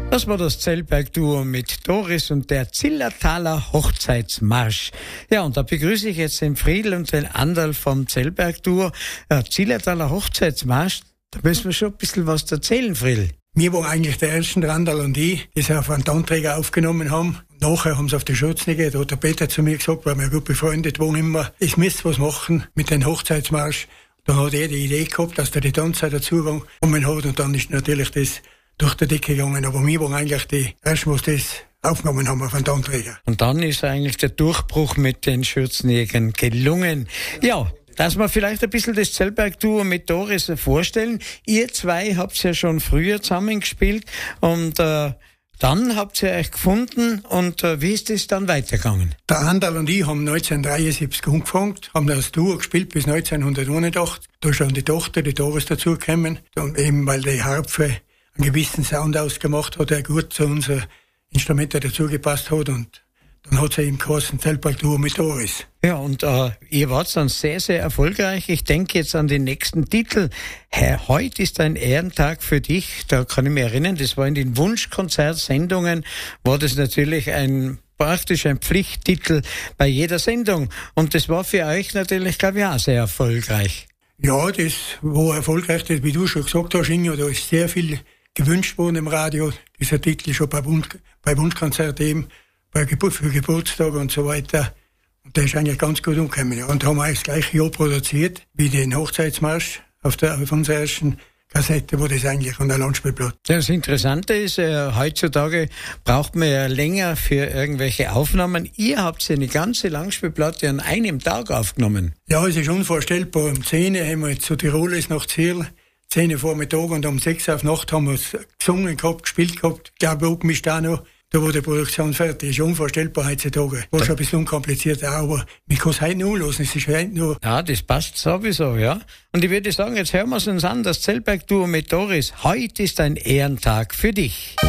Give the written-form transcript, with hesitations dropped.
Das war das Zellberg-Duo mit Doris und der Zillertaler Hochzeitsmarsch. Ja, und da begrüße ich jetzt den Friedl und den Anderl vom Zellberg-Duo. Zillertaler Hochzeitsmarsch, da müssen wir schon ein bisschen was erzählen, Friedl. Wir waren eigentlich der ersten, der Anderl und ich, die es auf einen Tonträger aufgenommen haben. Nachher haben sie auf die Schürzenige, da hat der Peter zu mir gesagt, weil wir gut befreundet waren immer, ich müsste was machen mit dem Hochzeitsmarsch. Dann hat er die Idee gehabt, dass da die Tanzer dazu kommen hat und dann ist natürlich das durch die Decke gegangen. Aber wir waren eigentlich die Ersten, die das aufgenommen haben auf einen Tonträger. Und dann ist eigentlich der Durchbruch mit den Schürzenjägern gelungen. Ja, dass wir vielleicht ein bisschen das Zellberg-Duo mit Doris vorstellen. Ihr zwei habt ja schon früher zusammengespielt und dann habt ihr euch gefunden und wie ist es dann weitergegangen? Der Anderl und ich haben 1973 angefangen, haben das Duo gespielt bis 1981. Da ist dann die Tochter, die Doris, dazugekommen. Und eben, weil die Harfe einen gewissen Sound ausgemacht hat, der gut zu unseren Instrumenten dazugepasst hat. Und dann hat es eben geheißen Zellberg-Duo mit Doris. Ja, und ihr wart dann sehr, sehr erfolgreich. Ich denke jetzt an den nächsten Titel. Heute ist ein Ehrentag für dich. Da kann ich mich erinnern, das war in den Wunschkonzertsendungen, war das natürlich praktisch ein Pflichttitel bei jeder Sendung. Und das war für euch natürlich, glaube ich, auch sehr erfolgreich. Ja, das war erfolgreich. Das, wie du schon gesagt hast, Ingo, da ist sehr viel gewünscht worden im Radio. Dieser Titel schon bei Wunschkonzert eben. Für Geburtstage und so weiter. Und der ist eigentlich ganz gut umgekommen. Ja. Und da haben wir das gleiche Jahr produziert, wie den Hochzeitsmarsch auf unserer ersten Kassette, wo das eigentlich an der Landspielplatte. Das Interessante ist, heutzutage braucht man ja länger für irgendwelche Aufnahmen. Ihr habt ja eine ganze Langspielplatte an einem Tag aufgenommen. Ja, es ist unvorstellbar. Um 10 Uhr haben wir zu Tirolis nach Zierl, 10 Uhr Vormittag und um 6 Uhr auf Nacht haben wir es gesungen gehabt, gespielt gehabt. Ich glaube, oben ist auch noch. Da war die Produktion fertig. Ist unvorstellbar heutzutage. War schon ein bisschen unkomplizierter, aber wir können es heute nur losen. Es ist heute nur. Ja, das passt sowieso, ja. Und ich würde sagen, jetzt hören wir es uns an, das Zellberg-Duo mit Doris. Heute ist ein Ehrentag für dich.